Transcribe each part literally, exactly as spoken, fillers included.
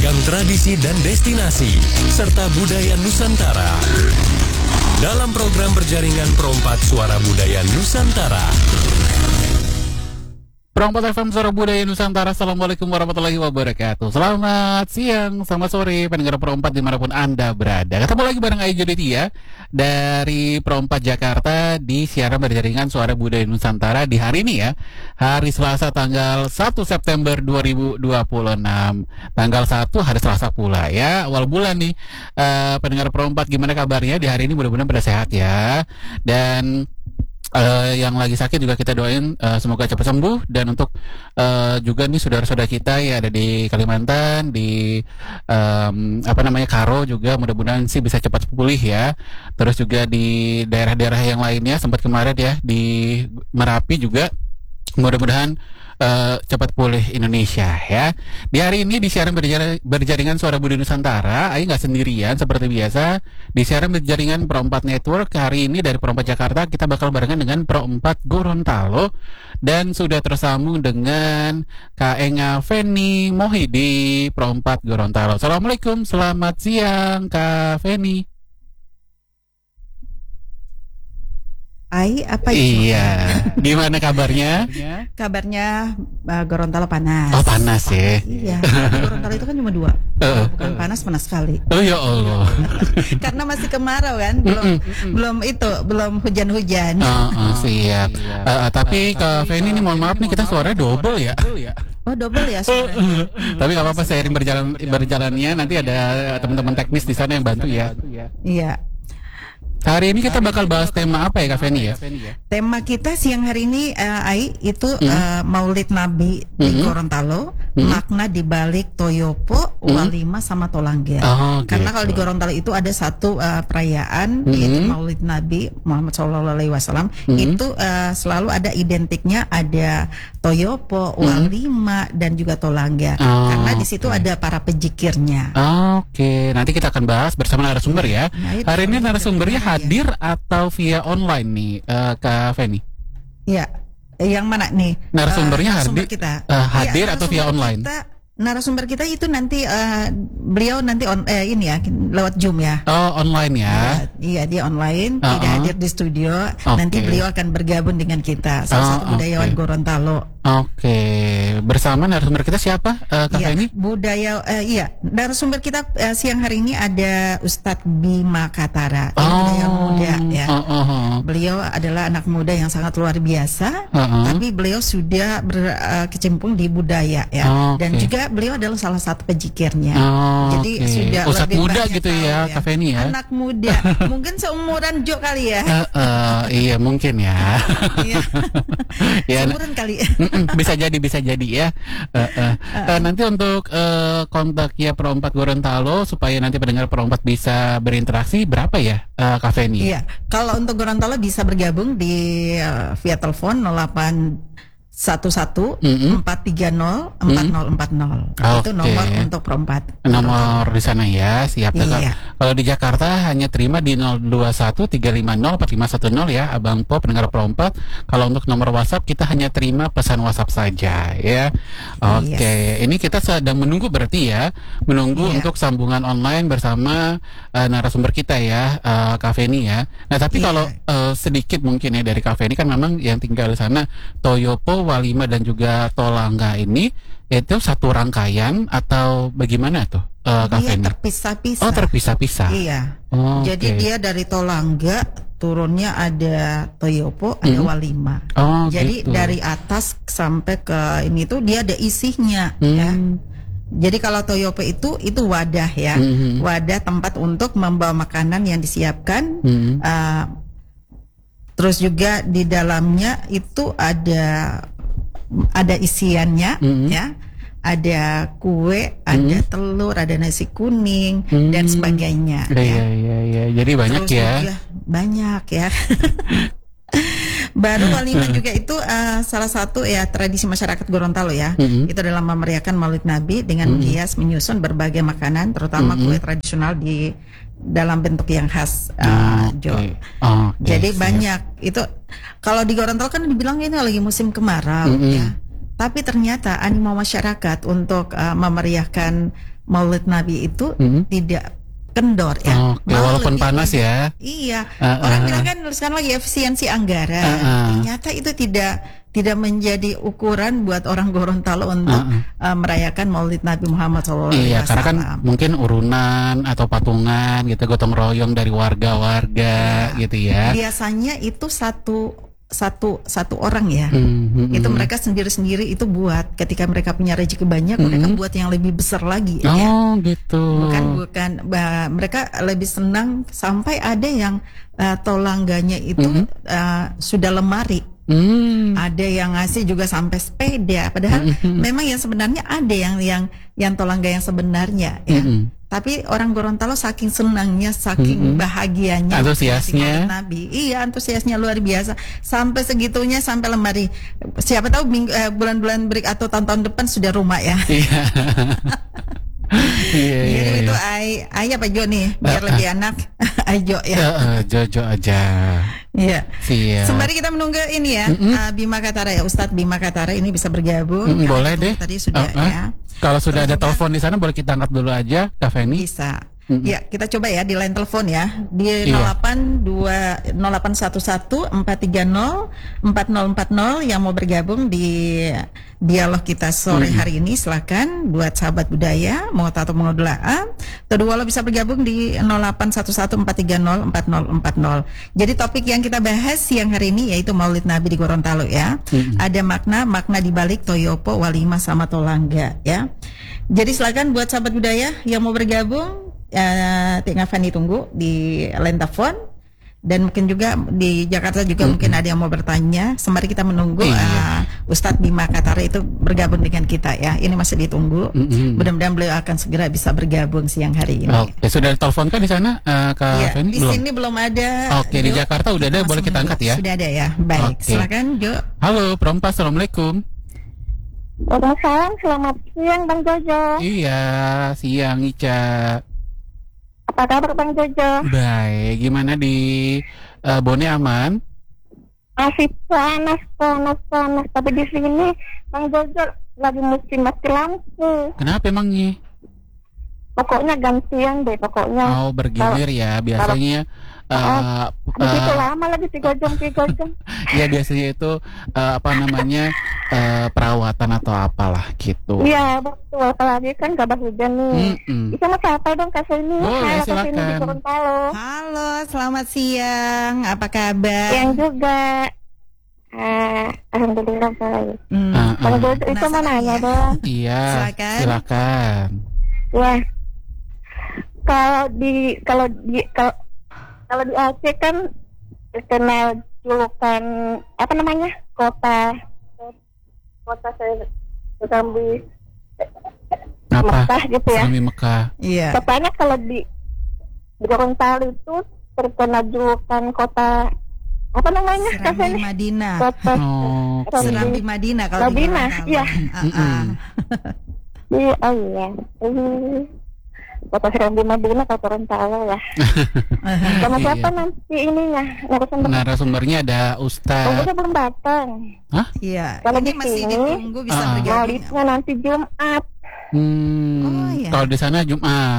Beragam tradisi dan destinasi, serta budaya Nusantara. Dalam program berjaringan Perompat Suara Budaya Nusantara. Perompat F M Suara Budaya Nusantara. Assalamualaikum warahmatullahi wabarakatuh. Selamat siang, selamat sore pendengar Perompat dimanapun Anda berada. Ketemu lagi bareng Ayu Juditia dari Perompat Jakarta di siaran berjaringan Suara Budaya Nusantara di hari ini ya, hari Selasa tanggal satu September dua ribu dua puluh enam. Tanggal satu hari Selasa pula ya, awal bulan nih. uh, Pendengar Perompat, gimana kabarnya di hari ini? Mudah-mudahan pada sehat ya. Dan Uh, yang lagi sakit juga kita doain uh, semoga cepat sembuh. Dan untuk uh, juga nih saudara-saudara kita ya ada di Kalimantan, di um, apa namanya Karo juga, mudah-mudahan sih bisa cepat pulih ya. Terus juga di daerah-daerah yang lainnya, sempat kemarin ya di Merapi juga, mudah-mudahan Uh, cepat pulih Indonesia ya. Di hari ini di siaran berjar- berjaringan Suara Budaya Nusantara, Ayu nggak sendirian seperti biasa. Di siaran berjaringan Perompat Network hari ini dari Perompat Jakarta, kita bakal barengan dengan Perompat Gorontalo dan sudah tersambung dengan Kak Enga Feni Mohidi Perompat Gorontalo. Assalamualaikum, selamat siang Kak Feni. Ai, apa itu? Iya. Gimana kabarnya? Kabarnya uh, Gorontalo panas. Oh, panas ya. Iya. Gorontalo itu kan cuma dua. Uh, Bukan panas, panas sekali. Oh ya Allah. Karena masih kemarau kan, belum mm -mm. belum itu, belum hujan-hujan. Uh, uh, siap. Uh, uh, tapi Kak Feni ini mohon maaf nih, kita suaranya double ya. Oh, double ya suaranya. Tapi nggak apa-apa, seiring berjalan berjalannya nanti ada teman-teman teknis di sana yang bantu ya. Iya. Hari ini kita bakal bahas tema apa ya Kak Feni ya? Tema kita siang hari ini uh, Ai itu mm. uh, Maulid Nabi di mm-hmm. Gorontalo, mm-hmm. makna di balik Toyopo, mm-hmm. Walima sama Tolangga. Oh, karena gitu. Kalau di Gorontalo itu ada satu uh, perayaan mm-hmm. yaitu Maulid Nabi Muhammad shallallahu alaihi wasallam. Mm-hmm. Itu uh, selalu ada identiknya, ada Toyopo, mm-hmm. Walima dan juga Tolangga. Oh, karena di situ okay. ada para pejikirnya. Oh, Oke, okay. Nanti kita akan bahas bersama narasumber ya. Nah, hari ini narasumbernya hadir atau via online nih uh, Kak Feni? Iya, yang mana nih? Narasumbernya uh, narasumber hadir, kita. Uh, hadir ya, atau via online? Kita, narasumber kita itu nanti uh, beliau nanti on, eh, ini ya lewat Zoom ya. Oh, online ya? Iya, iya dia online, uh-uh. tidak hadir di studio. Okay. Nanti beliau akan bergabung dengan kita, salah oh, satu budayawan okay. Gorontalo. Oke, okay. Bersama narasumber kita siapa, uh, Kak Feni? Iya, budaya, uh, iya, narasumber kita uh, siang hari ini ada Ustadz Bima Katara, oh. budaya muda ya. Oh, oh, oh. Beliau adalah anak muda yang sangat luar biasa, uh-uh. tapi beliau sudah berkecimpung uh, di budaya ya, oh, dan okay. juga beliau adalah salah satu pejikirnya. Oh, Jadi okay. sudah Ustadz lebih muda gitu ya, Kak Feni ya. Anak muda, mungkin seumuran Jo kali ya. Uh, uh, iya mungkin ya. ya seumuran kali. Bisa jadi, bisa jadi ya. Uh, uh. Uh, uh, nanti untuk uh, kontak ya Perompat Gorontalo supaya nanti pendengar Perompat bisa berinteraksi, berapa ya uh, Kak Feni? Iya, kalau untuk Gorontalo bisa bergabung di uh, via telepon nol delapan satu satu empat tiga nol empat nol empat nol. Itu nomor untuk Perompat. Nomor di sana ya, siap. Iya. Kalau di Jakarta hanya terima di nol dua satu tiga lima nol empat lima satu nol ya, Abang Po pendengar Perompat. Kalau untuk nomor WhatsApp kita hanya terima pesan WhatsApp saja ya. Oke, okay. Yes. Ini kita sedang menunggu berarti ya, menunggu iya. untuk sambungan online bersama uh, narasumber kita ya, uh, Kak Feni ya. Nah, tapi iya. kalau uh, sedikit mungkin ya dari Kak Feni, kan memang yang tinggal di sana Toyopo, Walima dan juga Tolangga ini itu satu rangkaian atau bagaimana tuh uh, Kak Feni? Dia terpisah-pisah. Oh, terpisah-pisah. Iya. Oh, jadi okay. dia dari Tolangga turunnya ada Toyopo, ada hmm. Walima. Oh, jadi gitu. Dari atas sampai ke ini tuh dia ada isinya hmm. ya. Jadi kalau Toyopo itu itu wadah ya, hmm. wadah tempat untuk membawa makanan yang disiapkan. Hmm. Uh, terus juga di dalamnya itu ada ada isiannya mm-hmm. ya, ada kue, ada mm-hmm. telur, ada nasi kuning mm-hmm. dan sebagainya. Iya ya. iya iya. Jadi banyak Terus ya. Juga, banyak ya. Baru Walima juga itu uh, salah satu ya tradisi masyarakat Gorontalo ya. Mm-hmm. Itu adalah memeriahkan Maulid Nabi dengan mm-hmm. menghias menyusun berbagai makanan, terutama mm-hmm. kue tradisional di dalam bentuk yang khas uh, okay. Jo. Oh, okay. Jadi siap. Banyak itu. Kalau di Gorontalo kan dibilang ini lagi musim kemarau mm-hmm. ya. Tapi ternyata animo masyarakat untuk uh, memeriahkan Maulid Nabi itu hmm. tidak kendor ya. Oh, okay. Walaupun panas itu, ya. Iya. Uh, Orang uh, bilang kan sekarang lagi efisiensi anggaran. Uh, uh. Ternyata itu tidak tidak menjadi ukuran buat orang Gorontalo untuk uh, uh. Uh, merayakan Maulid Nabi Muhammad shallallahu alaihi wasallam. Iya, karena kan mungkin urunan atau patungan gitu, gotong royong dari warga-warga ya. Gitu ya. Biasanya itu satu satu satu orang ya, mm-hmm. itu mereka sendiri-sendiri itu buat ketika mereka punya rezeki banyak, mm-hmm. mereka buat yang lebih besar lagi. Oh ya. gitu. Bukan bukan, bah, mereka lebih senang sampai ada yang uh, tolangganya itu mm-hmm. uh, sudah lemari. Hmm. Ada yang ngasih juga sampai sepeda. Padahal mm-hmm. memang yang sebenarnya ada yang yang yang tolangga yang sebenarnya ya. Mm-hmm. Tapi orang Gorontalo saking senangnya, saking mm-hmm. bahagianya, antusiasnya. Nabi, iya antusiasnya luar biasa. Sampai segitunya sampai lemari. Siapa tahu minggu, eh, bulan-bulan break atau tahun-tahun depan sudah rumah ya. Iya, iya, jadi iya. itu ay, ay apa Jo nih biar uh, lebih enak Ayo ya. Uh, uh, Jojo aja. Iya. Siap. Sembari kita menunggu ini ya, mm-hmm. uh, Bima Katara ya, Ustadz Bima Katara ini bisa bergabung. Mm-hmm, boleh deh. Tadi sudah uh, uh. ya. Kalau sudah Terus ada telepon di sana boleh kita angkat dulu aja, Kak Feni. Bisa. Mm-hmm. Ya, kita coba ya di line telepon ya di nol delapan dua nol delapan satu satu empat tiga nol empat nol empat nol yang mau bergabung di dialog kita sore mm-hmm. hari ini, silakan buat sahabat budaya mau atau mau doa. Kedua lo bisa bergabung di nol delapan satu satu empat tiga nol empat nol empat nol. Jadi topik yang kita bahas siang hari ini yaitu Maulid Nabi di Gorontalo ya. Mm-hmm. Ada makna makna di balik toyopo, walimah sama tolangga ya. Jadi silakan buat sahabat budaya yang mau bergabung. Uh, Tinggal Fanny tunggu di line telepon. Dan mungkin juga di Jakarta juga mm-hmm. mungkin ada yang mau bertanya. Sembari kita menunggu uh, Ustadz Bima Katara itu bergabung dengan kita ya. Ini masih ditunggu. Mm-hmm. Mudah-mudahan beliau akan segera bisa bergabung siang hari ini. Oke, sudah telepon kan di sana uh, Kak ya, Fanny? Di belum? sini belum ada. Oke, di Jakarta udah ada, boleh kita angkat ya. Sudah ada ya. Baik, okay. Silakan Jo. Halo, Perompa, assalamualaikum. Waalaikumsalam, selamat siang Bang Jojo. Iya, siang Ica. Apa kabar Bang Jojo? Baik, gimana di uh, Bone aman? Masih panas, panas, panas. Tapi di sini Bang Jojo lagi musim mati lampu. Kenapa emangnya? Pokoknya gantian deh, pokoknya. Oh, bergilir kalau, ya, biasanya. Uh, begitu uh, lama lagi tiga jam tiga jam. Ya biasanya itu uh, apa namanya uh, perawatan atau apalah gitu. Iya betul, apalagi kan kabar hujan nih. Mm-mm. Bisa mau sapa dong Kak Seni. Oh, Halo ya, Kak Seni di Gorontalo. Halo, selamat siang. Apa kabar? Siang juga. Uh, Alhamdulillah baik. Hmm. Uh, uh. Kalau boleh itu mau nanya dong. Iya. Silakan. Silakan. Ya. Kalau di kalau di kalau Kalau di Aceh kan terkenal julukan apa namanya kota kota Serambi Mekah gitu ya. Serambi Mekah. Iya. Katanya kalau di di Gorontalo itu terkenal julukan kota apa namanya? Serambi Madinah. Kota oh, okay. Serambi Madinah kalau di Gorontalo. Iya. Uh-uh. Iya, oh iya. Kota Serambi Madinah atau Gorontalo ya. Sama siapa iya. nanti ininya narasumber? Narasumbernya ada Ustaz. Oh, udah belum datang. Hah? Iya. Kalau ini di masih sini, ditunggu bisa uh, bergabung. Maulidnya nanti Jumat. Hmm. Oh, iya. Kalau di sana Jumat.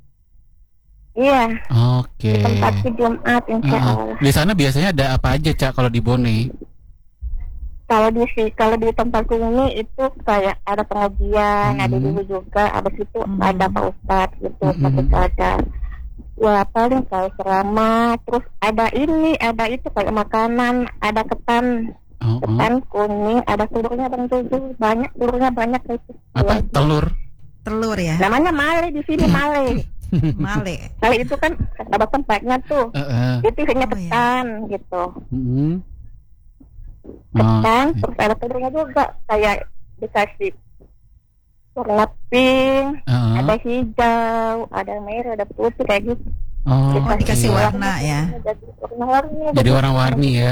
Iya. Oke. Okay. Tempat di Jumat insya Allah. Uh, di sana biasanya ada apa aja Cak kalau di Bone? Kalau di kalau di tempat ini itu kayak ada pengajian, hmm. ada dulu juga, abis itu hmm. ada Pak Ustadz gitu, hmm. tapi ada ya paling kayak ceramah, terus ada ini, ada itu kayak makanan, ada ketan, oh, ketan oh. kuning, ada telurnya Bang Jojo, banyak telurnya banyak itu. Apa telur? Telur ya. Namanya male di sini male. Male. Kalau itu kan ada tempatnya tuh, uh, uh. itu isinya oh, ketan ya. gitu. Mm-hmm. Ketan, oh. terus ada telurnya juga kayak dikasih warna pink, uh-huh. ada hijau, ada merah, ada putih kayak gitu. Oh, oh dikasih warna ya. Jadi warna-warni. Jadi warna-warni ya.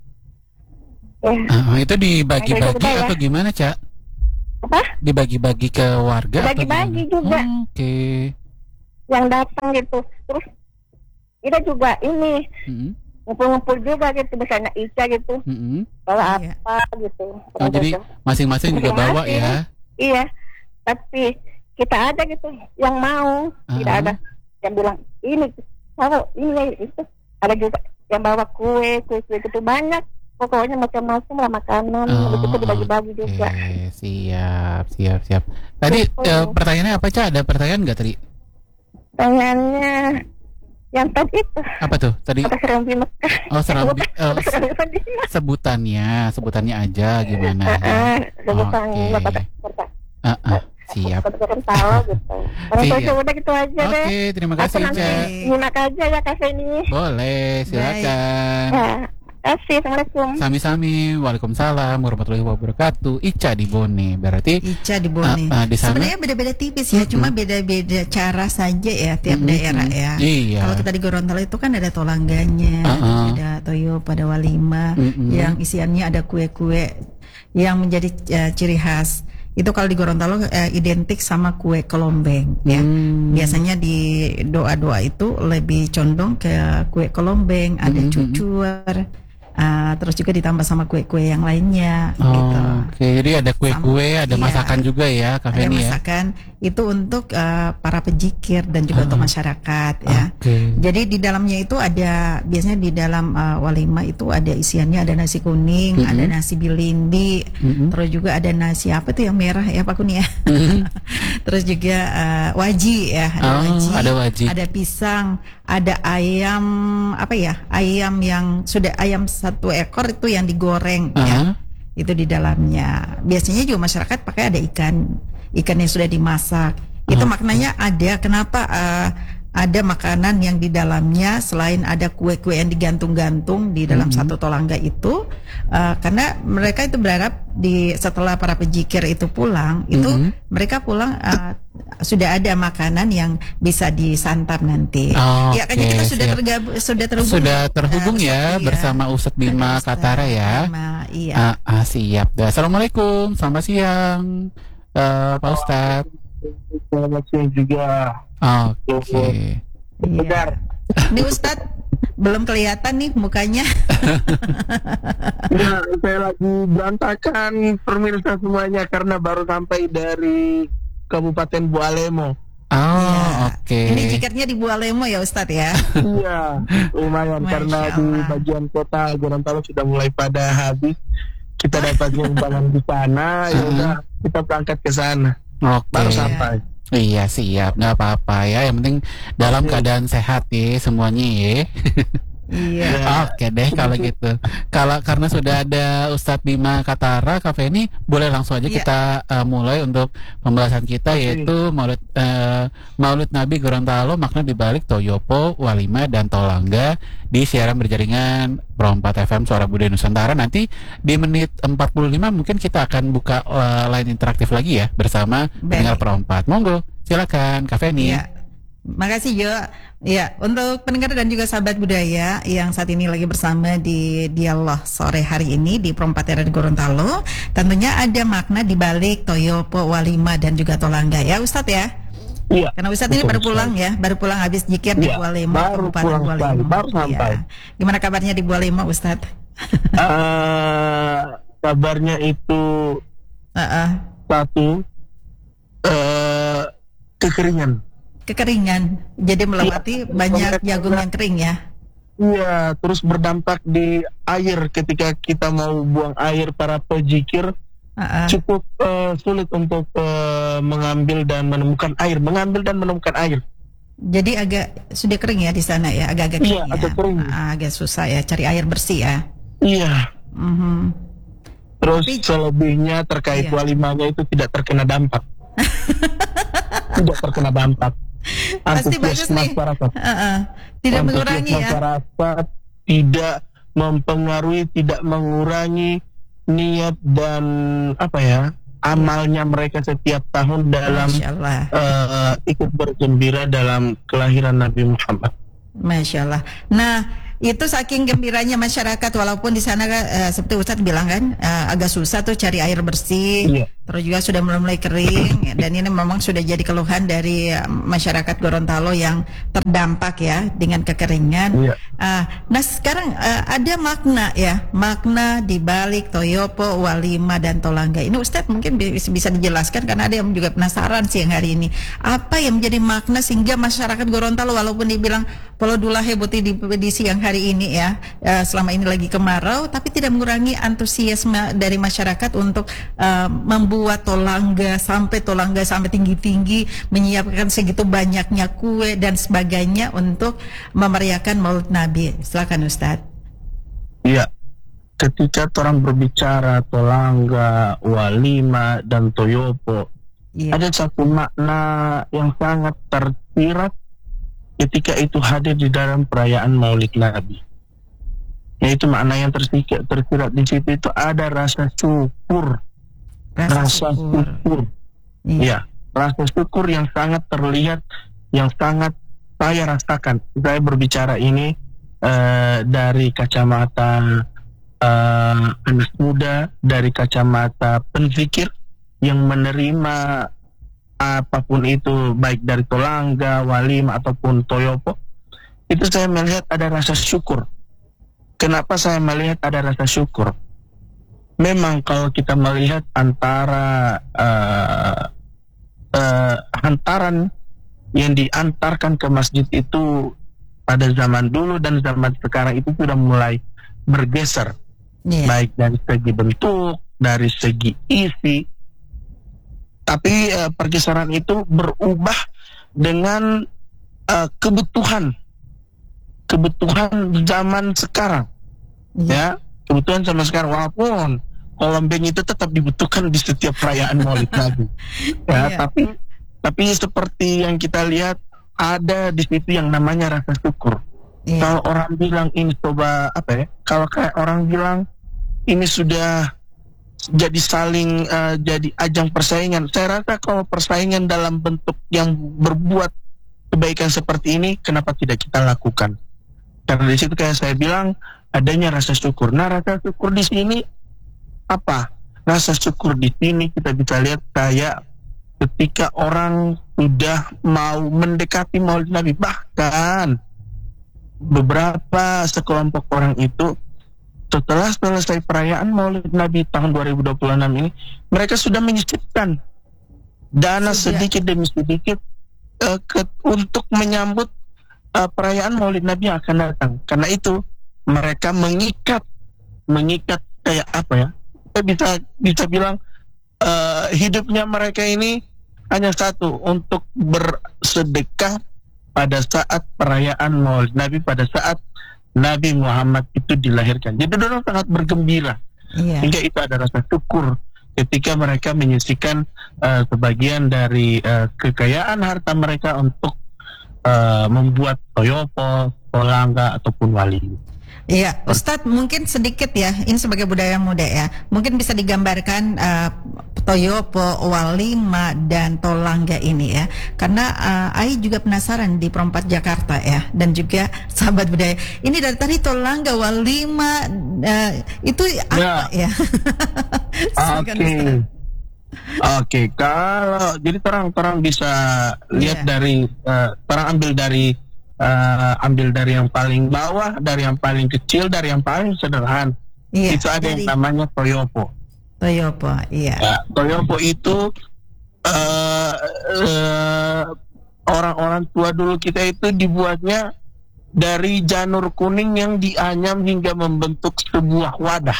Ya. Uh, itu dibagi-bagi ya. atau gimana, Cak? Apa? Dibagi-bagi ke warga? Dibagi-bagi juga. Oh, oke. Okay. Yang datang gitu. Terus kita juga ini. Mm-hmm. ngumpul-ngumpul juga gitu, misalnya Ica gitu, mm-hmm. bawa iya. apa gitu. Oh, jadi masing-masing juga bawa ya? Iya, tapi kita ada gitu yang mau, uh-huh. tidak ada yang bilang ini kalau ini itu, ada juga yang bawa kue kue kue itu banyak, pokoknya macam-macam lah makanan, oh, itu dibagi-bagi okay. juga. Siap siap siap. Tadi oh. uh, pertanyaannya apa Ca? Ada pertanyaan nggak tadi? Pertanyaannya yang tadi itu apa tuh tadi? Serambi Mekah. Oh serambi, uh, sebutannya sebutannya aja gimana? Uh, uh, sebutannya okay. uh, uh. Siap. Siap. Udah gitu aja Oke, deh. Oke, terima kasih Ca. Nyimak aja ya kafe ini. Boleh, silakan. Ya. Kasih, assalamualaikum. Sami-sami, waalaikumsalam warahmatullahi wabarakatuh. Ica di Bone, berarti Ica di Bone. Uh, uh, di sebenarnya beda-beda tipis ya, mm-hmm. cuma beda-beda cara saja ya tiap mm-hmm. daerah ya. Iya. Kalau kita di Gorontalo itu kan ada tolangganya, uh-uh. ada toyo pada walima, mm-hmm. yang isiannya ada kue-kue yang menjadi uh, ciri khas. Itu kalau di Gorontalo uh, identik sama kue kelombeng ya. Hmm. Biasanya di doa-doa itu lebih condong ke kue kelombeng, ada hmm. cucur, uh, terus juga ditambah sama kue-kue yang lainnya. Oh, gitu. Oke, okay. Jadi ada kue-kue, ada iya, masakan juga ya, Kafe ini ya. Masakan itu untuk uh, para pejikir dan juga oh. untuk masyarakat ya. Okay. Jadi di dalamnya itu ada biasanya di dalam uh, walima itu ada isiannya, ada nasi kuning, mm-hmm. ada nasi bilindi, mm-hmm. terus juga ada nasi apa tuh yang merah ya Pak Kuni ya. Mm-hmm. Terus juga uh, waji ya, ada oh, waji, ada waji, ada pisang, ada ayam apa ya, ayam yang sudah ayam satu ekor itu yang digoreng uh-huh. ya. Itu di dalamnya. Biasanya juga masyarakat pakai ada ikan, ikan yang sudah dimasak. Itu oh. maknanya ada. Kenapa uh, ada makanan yang di dalamnya selain ada kue-kue yang digantung-gantung di dalam mm-hmm. satu tolangga itu? Uh, karena mereka itu berharap di setelah para pejikir itu pulang, itu mm-hmm. mereka pulang uh, sudah ada makanan yang bisa disantap nanti. Oh, ya, kayaknya okay, kita sudah tergabung, sudah terhubung. Sudah terhubung uh, ya Ustaz, bersama Ustadz Bima Ustaz Katara ya. Bima, iya. Ah, ah, siap. Assalamualaikum, selamat siang, uh, Pak Ustadz. Selamat siang juga. Oke. Okay. Iya. Ini Ustadz belum kelihatan nih mukanya. Ya, saya lagi berantakan pemirsa semuanya karena baru sampai dari Kabupaten Bualemo. Oh, ya. Oke. Okay. Ini jikatnya di Bualemo ya Ustadz ya? Iya, lumayan karena di bagian kota Gorontalo sudah mulai pada habis. Kita dapat nyumbangan di sana, ya udah kita berangkat ke sana. Okay. Baru sampai. Iya siap, nggak apa-apa ya. Yang penting dalam keadaan sehat ya semuanya ya. Iya. Oke deh kalau gitu. Kalau karena sudah ada Ustadz Bima Katara, Kafe ini boleh langsung aja yeah. kita uh, mulai untuk pembahasan kita okay. yaitu Maulid uh, Maulid Nabi Gorontalo, makna dibalik Toyopo, Walima dan Tolangga di siaran berjaringan Pro empat F M Suara Budaya Nusantara. Nanti di menit empat puluh lima mungkin kita akan buka uh, line interaktif lagi ya bersama pendengar Pro empat. Monggo, silakan Kafe ini. Yeah. Makasih Jo. Ya, untuk pendengar dan juga sahabat budaya yang saat ini lagi bersama di Dialog sore hari ini di Pro empat R di Gorontalo, tentunya ada makna di balik Toyopo, Walima dan juga Tolangga ya Ustadz ya. Iya. Karena Ustadz ini baru pulang ya, baru pulang habis jikir di iya, Bualemo, Kabupaten Bualemo. Baru sampai. Ya. Gimana kabarnya di Bualemo Ustadz? uh, kabarnya itu uh-uh. satu uh, kekeringan. Kekeringan, jadi melewati ya, banyak jagung yang kering ya. Iya, terus berdampak di air ketika kita mau buang air para pejikir uh-uh. cukup uh, sulit untuk uh, mengambil dan menemukan air, mengambil dan menemukan air. Jadi agak sudah kering ya di sana ya, agak-agak kering iya, ya. agak kering. Uh, agak susah ya cari air bersih ya. Iya. Mm-hmm. Terus Tapi, selebihnya terkait iya. walimanya itu tidak terkena dampak. Tidak terkena dampak. Pasti bagus nih. Uh-uh. Tidak mengurangi ya. Masyarakat tidak mempengaruhi, tidak mengurangi niat dan apa ya amalnya mereka setiap tahun dalam uh, ikut bergembira dalam kelahiran Nabi Muhammad. Masya Allah. Nah, itu saking gembiranya masyarakat walaupun di sana uh, seperti Ustadz bilang kan uh, agak susah tuh cari air bersih. Iya. Terus juga sudah mulai kering dan ini memang sudah jadi keluhan dari masyarakat Gorontalo yang terdampak ya dengan kekeringan. Iya. Uh, nah sekarang uh, ada makna ya, makna di balik Toyopo, Walima dan Tolangga. Ini Ustadz mungkin bisa dijelaskan karena ada yang juga penasaran siang hari ini. Apa yang menjadi makna sehingga masyarakat Gorontalo walaupun dibilang Polodula Hebuti di, di siang hari ini ya, uh, selama ini lagi kemarau, tapi tidak mengurangi antusiasme dari masyarakat untuk uh, membuat buat tolangga sampai tolangga sampai tinggi-tinggi, menyiapkan segitu banyaknya kue dan sebagainya untuk memeriahkan Maulid Nabi. Silakan Ustadz. Iya, ketika orang berbicara tolangga, walima dan toyopo, iya, ada satu makna yang sangat tersirat ketika itu hadir di dalam perayaan Maulid Nabi. Yaitu makna yang tersirat, tersirat di situ itu ada rasa syukur. Rasa, rasa syukur, syukur. Iya. Ya, rasa syukur yang sangat terlihat, yang sangat saya rasakan. Saya berbicara ini uh, dari kacamata uh, anak muda, dari kacamata penzikir yang menerima apapun itu, baik dari tolangga, walima ataupun toyopo. Itu saya melihat ada rasa syukur. Kenapa saya melihat ada rasa syukur? Memang kalau kita melihat antara uh, uh, hantaran yang diantarkan ke masjid itu pada zaman dulu dan zaman sekarang itu sudah mulai bergeser, yeah, baik dari segi bentuk, dari segi isi, tapi uh, pergeseran itu berubah dengan uh, kebutuhan kebutuhan zaman sekarang, yeah, ya. Kebutuhan sama sekarang, walaupun kolombeng itu tetap dibutuhkan di setiap perayaan Maulid Nabi. Ya, yeah, tapi tapi seperti yang kita lihat ada di situ yang namanya rasa syukur. Yeah. Kalau orang bilang ini coba apa ya? Kalau kayak orang bilang ini sudah jadi saling uh, jadi ajang persaingan. Saya rasa kalau persaingan dalam bentuk yang berbuat kebaikan seperti ini, kenapa tidak kita lakukan? Karena di situ kayak saya bilang adanya rasa syukur. Nah, rasa syukur di sini apa? Rasa syukur di sini kita bisa lihat kayak ketika orang sudah mau mendekati Maulid Nabi, bahkan beberapa sekelompok orang itu setelah selesai perayaan Maulid Nabi tahun dua ribu dua puluh enam ini, mereka sudah menyisipkan dana sedikit demi sedikit uh, ke, untuk menyambut uh, perayaan Maulid Nabi yang akan datang. Karena itu mereka mengikat, mengikat kayak apa ya? Kita bisa bisa bilang uh, hidupnya mereka ini hanya satu, untuk bersedekah pada saat perayaan Maulid Nabi, pada saat Nabi Muhammad itu dilahirkan. Jadi orang sangat bergembira, yeah, hingga itu ada rasa syukur ketika mereka menyisikan uh, sebagian dari uh, kekayaan harta mereka untuk uh, membuat toyopo, tolangga ataupun wali. Iya, Ustadz mungkin sedikit ya, ini sebagai budaya muda ya, mungkin bisa digambarkan uh, toyopo, walima dan tolangga ini ya, karena uh, Ai juga penasaran di Perempat Jakarta ya, dan juga sahabat budaya. Ini dari tadi tolangga, walima uh, itu apa ya? Oke, oke. Okay. Kalau jadi orang-orang bisa lihat, yeah, dari uh, orang ambil dari Uh, ambil dari yang paling bawah, dari yang paling kecil, dari yang paling sederhana. Iya, itu ada dari yang namanya toyopo. Toyopo, iya. Ya, toyopo itu uh, uh, orang-orang tua dulu kita itu dibuatnya dari janur kuning yang dianyam hingga membentuk sebuah wadah,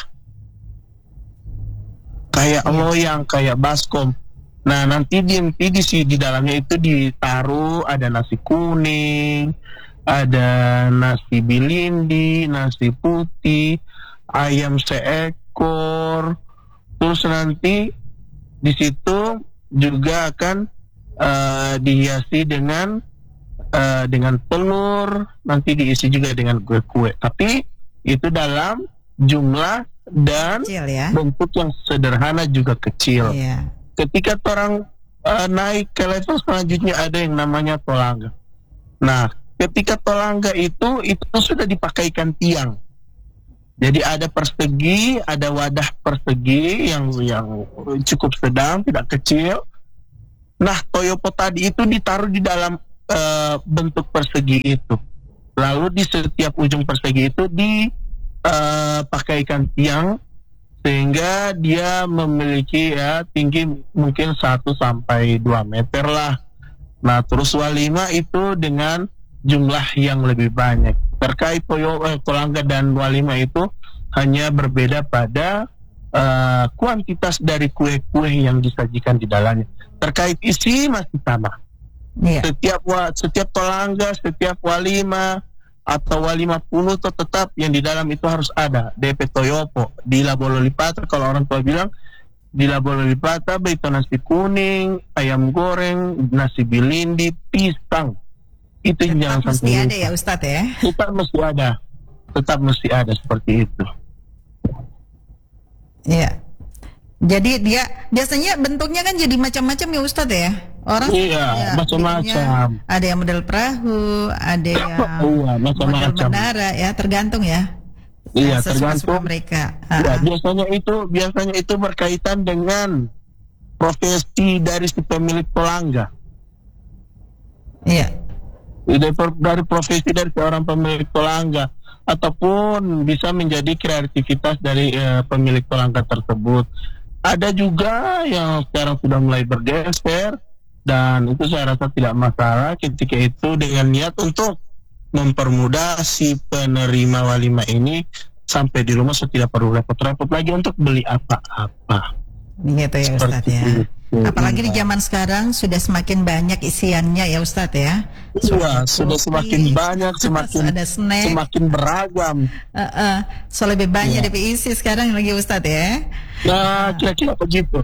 kayak, iya, loyang, kayak baskom. Nah, nanti di di di, di dalamnya itu ditaruh ada nasi kuning, ada nasi bilindi, nasi putih, ayam seekor. Terus nanti di situ juga akan uh, dihiasi dengan uh, dengan telur, nanti diisi juga dengan kue-kue. Tapi itu dalam jumlah dan kecil, ya, bentuk yang sederhana juga kecil. Yeah. Ketika orang uh, naik ke level selanjutnya ada yang namanya tolangga. Nah, ketika tolangga itu itu sudah dipakaikan tiang. Jadi ada persegi, ada wadah persegi yang yang cukup sedang, tidak kecil. Nah, toyopo tadi itu ditaruh di dalam uh, bentuk persegi itu. Lalu di setiap ujung persegi itu dipakaikan uh, tiang sehingga dia memiliki ya tinggi mungkin satu sampai dua meter lah. Nah, terus walima itu dengan jumlah yang lebih banyak. Terkait toyo, eh, tolangga dan walima itu hanya berbeda pada uh, kuantitas dari kue-kue yang disajikan di dalamnya. Terkait isi masih sama. Yeah. Setiap setiap tolangga, setiap walima atau walima puluh itu tetap yang di dalam itu harus ada D P toyopo. Di labolo lipata kalau orang tua bilang di labolo lipata itu nasi kuning, ayam goreng, nasi bilindi, pisang. Itu tetap jangan mesti sampai ada ya Ustadz ya. Tetap mesti ada. Tetap mesti ada seperti itu. Iya. Jadi dia biasanya bentuknya kan jadi macam-macam ya Ustadz ya. Orang iya, ya, macam-macam. Ada yang model perahu, ada yang iya, model menara ya, tergantung ya. Iya, nah, tergantung mereka. Ya, biasanya itu biasanya itu berkaitan dengan profesi dari si pemilik tolangga. Iya. Dari, dari profesi dari seorang pemilik tolangga ataupun bisa menjadi kreativitas dari uh, pemilik tolangga tersebut. Ada juga yang sekarang sudah mulai bergeser dan itu saya rasa tidak masalah ketika itu dengan niat untuk mempermudah si penerima walima ini sampai di rumah so tidak perlu repot-repot lagi untuk beli apa-apa. Gitu ya Ustadz ya. Apalagi di zaman sekarang sudah semakin banyak isiannya ya Ustadz ya. Iya, sudah semakin banyak, semakin ada snack, semakin beragam. Uh, uh, so lebih banyak ya. D P I C sekarang lagi Ustadz ya. Nah, kira-kira begitu.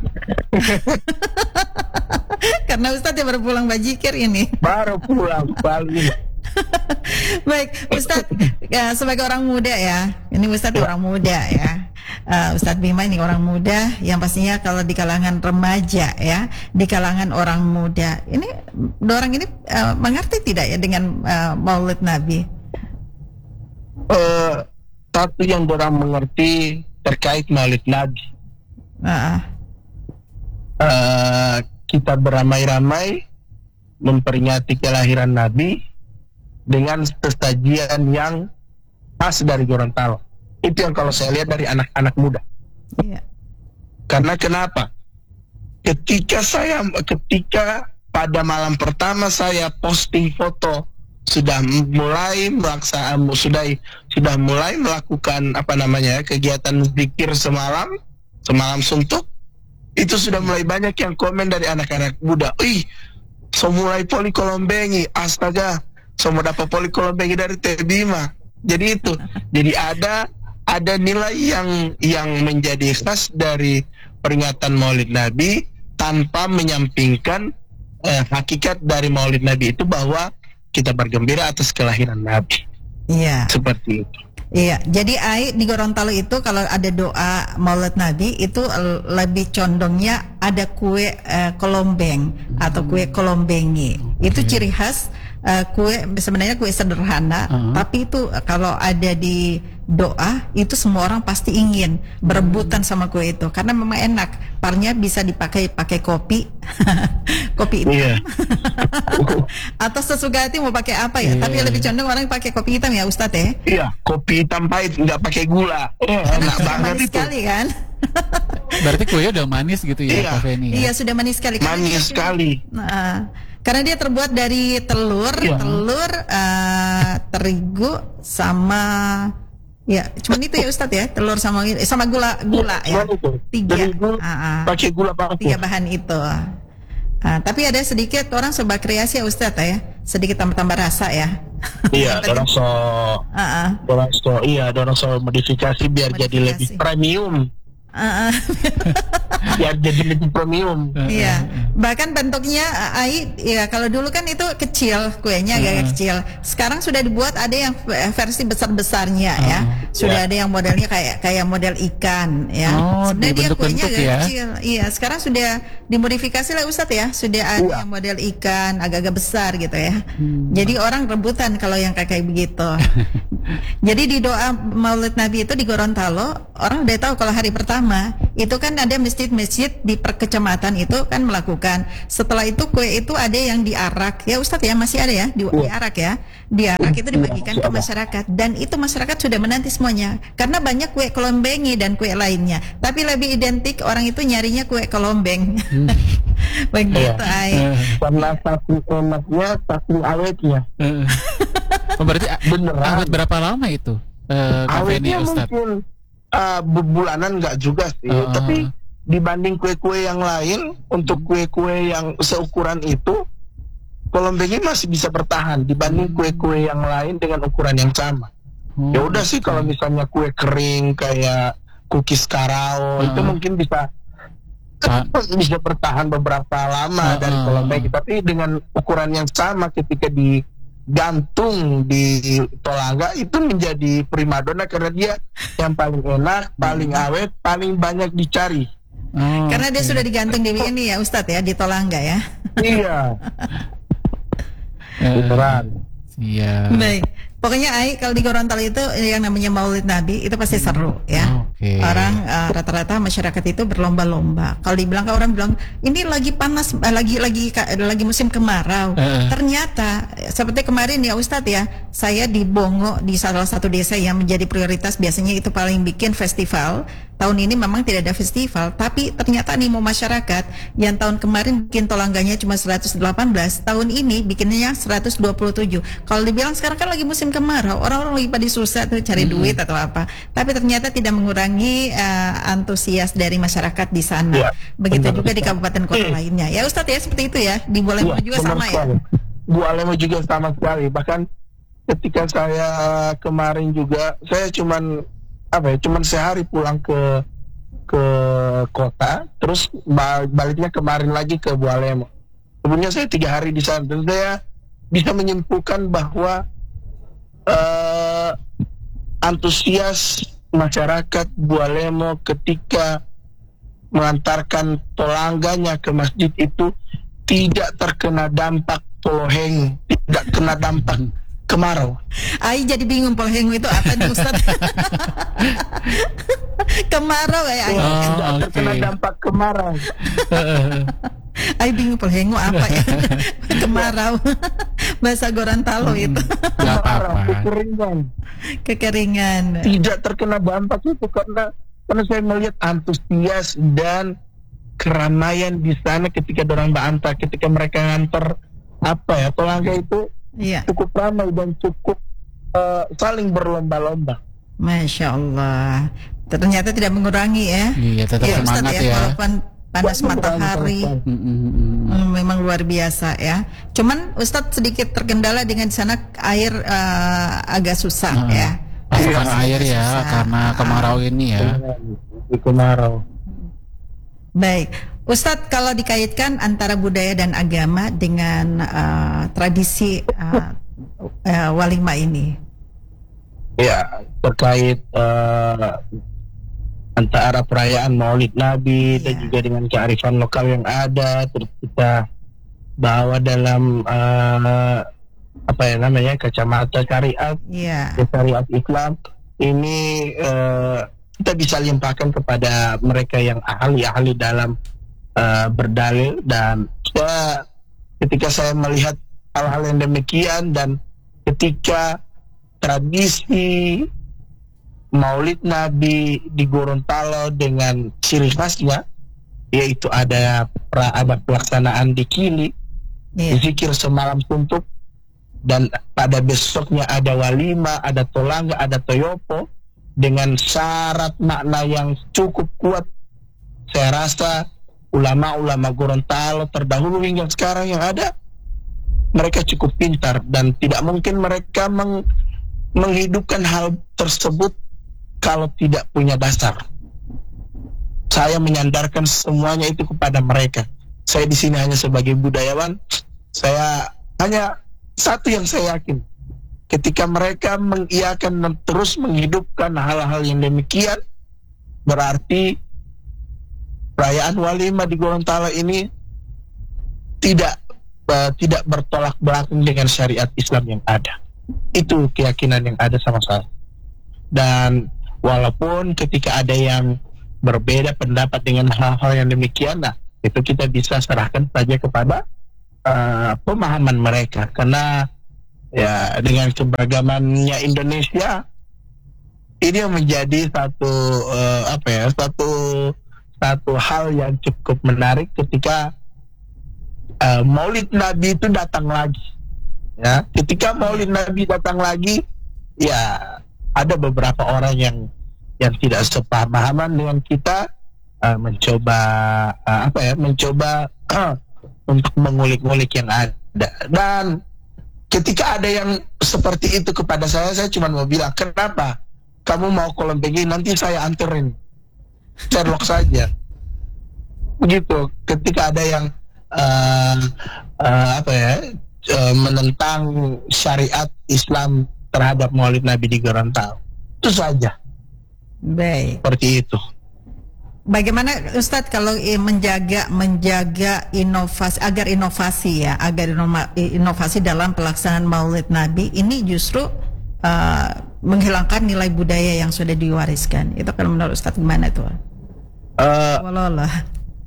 Karena Ustadz yang baru pulang bajikir ini. Baru pulang balik. Baik, Ustadz ya, sebagai orang muda ya, ini Ustadz ya. orang muda ya, uh, Ustadz Bima ini orang muda yang pastinya kalau di kalangan remaja ya, di kalangan orang muda, ini orang ini uh, mengerti tidak ya dengan uh, Maulid Nabi? Uh, satu yang orang mengerti terkait Maulid Nabi, uh. Uh, kita beramai-ramai memperingati kelahiran Nabi dengan sesajian yang khas dari Gorontalo. Itu yang kalau saya lihat dari anak-anak muda. Iya. Karena kenapa? Ketika saya, ketika pada malam pertama saya posting foto, sudah mulai melaksanakan, sudah sudah mulai melakukan apa namanya kegiatan zikir semalam, semalam suntuk, itu sudah mulai banyak yang komen dari anak-anak muda. Ih, so mulai poli kolombengi, astaga. Semua dapat poli kolombengi dari Teh Bima. Jadi itu. Jadi ada ada nilai yang yang menjadi khas dari peringatan Maulid Nabi tanpa menyampingkan eh, hakikat dari Maulid Nabi itu bahwa kita bergembira atas kelahiran Nabi. Iya. Seperti itu. Iya, jadi Ai di Gorontalo itu kalau ada doa Maulid Nabi itu lebih condongnya ada kue uh, kolombeng atau kue kolombengi. Itu ciri khas uh, kue sebenarnya kue sederhana, uh-huh. tapi itu kalau ada di doa itu semua orang pasti ingin berebutan sama kue itu karena memang enak. Parnya bisa dipakai pakai kopi, kopi hitam, yeah. atau sesuka hati mau pakai apa ya. Yeah. Tapi lebih condong orang pakai kopi hitam ya Ustadz ya. Iya, yeah, kopi hitam pahit nggak pakai gula. Oh, enak banget manis itu. Sekali kan. Berarti kuenya udah manis gitu ya, iya. Kak Feni? Ya? Iya sudah manis sekali. Manis sekali. Nah, karena dia terbuat dari telur, iya. telur, uh, terigu sama ya, cuman itu ya Ustadz ya, telur sama sama gula gula ya, tiga, uh, uh, pakai gula pakai tiga bahan itu. Uh, tapi ada sedikit orang sebab kreasi ya Ustadz ya, sedikit tambah-tambah rasa ya. Iya, dorong so, uh-uh. dorong so, iya dorong so modifikasi biar modifikasi. Jadi lebih premium. Uh-uh. Biar jadi lebih premium. Iya. Bahkan bentuknya Ai ya kalau dulu kan itu kecil kuenya agak uh. kecil. Sekarang sudah dibuat ada yang versi besar-besarnya uh. ya. Sudah yeah. ada yang modelnya kayak kayak model ikan ya. Oh, sebenarnya dia kuenya agak ya? kecil. Iya, sekarang sudah dimodifikasi lah Ustadz ya. Sudah ada yeah. yang model ikan agak-agak besar gitu ya. Hmm. Jadi orang rebutan kalau yang kayak begitu. Jadi di doa Maulid Nabi itu di Gorontalo, orang udah tahu kalau hari pertama itu kan ada masjid-masjid di perkecamatan itu kan melakukan. Setelah itu kue itu ada yang diarak, ya Ustadz ya, masih ada ya di, diarak ya, diarak itu dibagikan ke masyarakat, dan itu masyarakat sudah menanti semuanya karena banyak kue kelombengi dan kue lainnya. Tapi lebih identik orang itu nyarinya kue kelombeng. Begitu ay. Karena saking enaknya, saking awetnya. Oh, berarti awet berapa lama itu? Uh, awetnya mungkin uh, bulanan enggak juga sih, uh, tapi dibanding kue-kue yang lain, untuk kue-kue yang seukuran itu, kelombengnya masih bisa bertahan dibanding kue-kue yang lain dengan ukuran yang sama. Oh, ya udah sih, kalau misalnya kue kering kayak cookies karao uh, itu mungkin bisa uh, bisa bertahan beberapa lama uh, dari kelombeng, uh, tapi dengan ukuran yang sama ketika digantung di tolangga itu menjadi primadona karena dia yang paling enak, paling awet, paling banyak dicari. Oh, karena dia okay. sudah digantung di ini ya Ustadz ya, di tolangga ya. Iya. Beneran. Iya. Baik. Pokoknya Ai, kalau di Gorontalo itu yang namanya Maulid Nabi itu pasti seru ya. Okay. Orang uh, rata-rata masyarakat itu berlomba-lomba. Kalau dibilang ke orang bilang ini lagi panas, uh, lagi lagi lagi musim kemarau. Uh. Ternyata seperti kemarin ya Ustadz ya, saya di Bongo di salah satu desa yang menjadi prioritas, biasanya itu paling bikin festival. Tahun ini memang tidak ada festival, tapi ternyata nih mau masyarakat yang tahun kemarin bikin tolangganya cuma seratus delapan belas, tahun ini bikinnya seratus dua puluh tujuh. Kalau dibilang sekarang kan lagi musim kemarau, orang-orang lagi pada susah tuh cari hmm. duit atau apa, tapi ternyata tidak mengurangi uh, antusias dari masyarakat di sana. Ya, begitu benar, juga di kabupaten kota hmm. lainnya. Ya Ustadz ya, seperti itu ya. Di Bualemo ya, juga sama sekali. Ya. Bualemo juga sama sekali. Bahkan ketika saya kemarin juga, saya cuman apa ya, cuman sehari pulang ke ke kota, terus baliknya kemarin lagi ke Bualemo. Sebenarnya saya tiga hari di sana, dan saya bisa menyimpulkan bahwa uh, antusias masyarakat Bualemo ketika mengantarkan tolangganya ke masjid itu tidak terkena dampak Polohengu, tidak kena dampak kemarau. Ai jadi bingung Polohengu itu apa nih Ustaz? Kemarau ya Ai. Oh, tidak okay. terkena dampak kemarau. Ai bingung Polohengu apa ya? Kemarau. Bahasa Gorontalo hmm, itu. Kemarau, kekeringan. Kekeringan. Tidak terkena dampak itu karena karena saya melihat antusias dan keramaian di sana ketika dorang bantar, ketika mereka nganter apa ya, tolangga itu iya. cukup ramai dan cukup uh, saling berlomba-lomba. Masya Allah. Ternyata tidak mengurangi ya. Iya, tetap ya, semangat Ustaz, ya. Walaupun panas Wah, matahari, mm-hmm. memang luar biasa ya. Cuman Ustadz sedikit terkendala dengan di sana air uh, agak susah nah, ya. Pasokan air ya, susah. Karena kemarau ini ya. Kemarau. Baik, Ustadz, kalau dikaitkan antara budaya dan agama dengan uh, tradisi uh, uh, walimah ini, ya terkait uh, antara perayaan Maulid Nabi yeah. dan juga dengan kearifan lokal yang ada, terus kita bawa dalam uh, apa ya namanya kacamata syariat, yeah. syariat Islam ini uh, kita bisa limpahkan kepada mereka yang ahli-ahli dalam uh, berdalil, dan saya, ketika saya melihat hal-hal yang demikian dan ketika tradisi Maulid Nabi di Gorontalo dengan ciri khasnya, yaitu ada pra, ada pelaksanaan di Kili, yeah. zikir semalam suntuk, dan pada besoknya ada walimah, ada tolangga, ada toyopo, dengan syarat makna yang cukup kuat. Saya rasa ulama-ulama Gorontalo terdahulu hingga sekarang yang ada, mereka cukup pintar, dan tidak mungkin mereka meng, menghidupkan hal tersebut kalau tidak punya dasar. Saya menyandarkan semuanya itu kepada mereka. Saya di sini hanya sebagai budayawan. Saya hanya satu yang saya yakin, ketika mereka mengiyakan dan terus menghidupkan hal-hal yang demikian, berarti perayaan walimah di Gorontalo ini tidak uh, tidak bertolak belakang dengan syariat Islam yang ada. Itu keyakinan yang ada sama saya. Dan walaupun ketika ada yang berbeda pendapat dengan hal-hal yang demikian, nah itu kita bisa serahkan saja kepada uh, pemahaman mereka. Karena ya dengan keberagamannya Indonesia, ini yang menjadi satu uh, apa ya satu satu hal yang cukup menarik ketika uh, Maulid Nabi itu datang lagi. Ya, ketika Maulid Nabi datang lagi, ya ada beberapa orang yang yang tidak sepemahaman dengan kita uh, mencoba uh, apa ya mencoba uh, untuk mengulik-ngulik yang ada. Dan ketika ada yang seperti itu kepada saya, saya cuma mau bilang, kenapa kamu mau kolom P G, nanti saya anterin Sherlock saja. Begitu. Ketika ada yang uh, uh, apa ya uh, menentang syariat Islam terhadap Maulid Nabi di Gorontalo, itu saja. Baik. Seperti itu. Bagaimana Ustadz kalau menjaga menjaga inovasi agar inovasi ya agar inovasi dalam pelaksanaan Maulid Nabi ini justru uh, menghilangkan nilai budaya yang sudah diwariskan. Itu kalau menurut Ustadz gimana tuh? Uh, Walolah.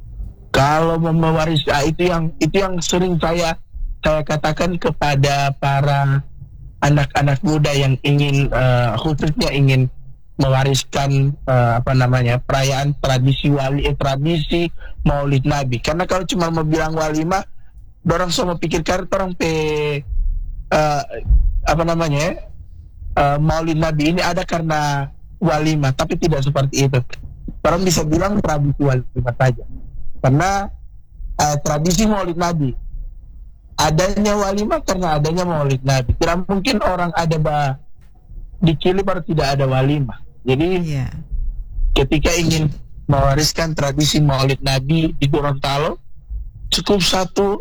Kalau mewariskan itu yang itu yang sering saya saya katakan kepada para anak-anak muda yang ingin uh, khususnya ingin mewariskan uh, apa namanya perayaan tradisi wali eh, tradisi Maulid Nabi. Karena kalau cuma mau bilang walimah, orang semua pikirkan orang pe uh, apa namanya uh, Maulid Nabi ini ada karena walimah, tapi tidak seperti itu. Orang bisa bilang tradisi walimah saja. Karena uh, tradisi Maulid Nabi, adanya walimah karena adanya Maulid Nabi. Tidak mungkin orang ada bah di Cili baru tidak ada walimah. Jadi yeah. ketika ingin mewariskan tradisi Maulid Nabi di Gorontalo, cukup satu,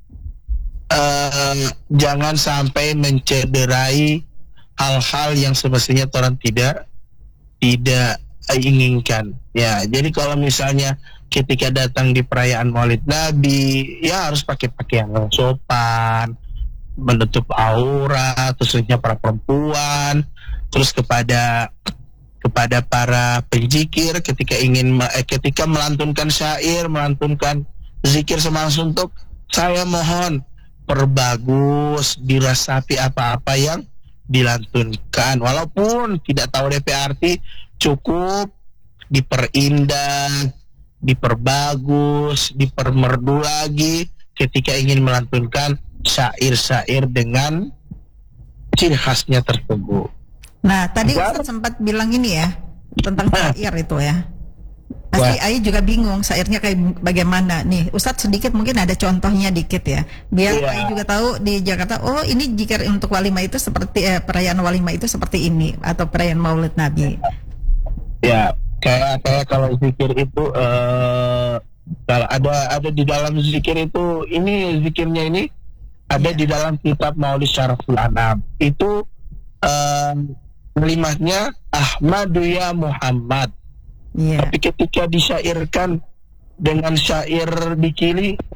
uh, jangan sampai mencederai hal-hal yang semestinya orang tidak tidak inginkan. Ya, jadi kalau misalnya ketika datang di perayaan Maulid Nabi, ya harus pakai pakaian yang sopan, menutup aurat, khususnya para perempuan. Terus kepada kepada para penjikir ketika ingin eh, ketika melantunkan syair, melantunkan zikir semangat suntuk, saya mohon perbagus, dirasapi apa-apa yang dilantunkan. Walaupun tidak tahu D P arti, cukup diperindah, diperbagus, dipermerdu lagi ketika ingin melantunkan syair-syair dengan ciri khasnya tersebut. Nah, tadi Ustadz sempat bilang ini ya tentang syair itu ya. Pasti Ayah juga bingung syairnya kayak bagaimana nih. Ustadz sedikit mungkin ada contohnya dikit ya. Biar yeah. Ayah juga tahu di Jakarta, oh ini jika untuk walimah itu seperti eh, perayaan walimah itu seperti ini atau perayaan Maulid Nabi. Ya, kayak kayak kalau zikir itu uh, kalau ada ada di dalam zikir itu ini zikirnya ini ada yeah. di dalam kitab Maulid Syaraful Anam. Itu uh, kalimatnya Ahmadu ya Muhammad. Yeah. Tapi ketika disyairkan dengan syair di Cili,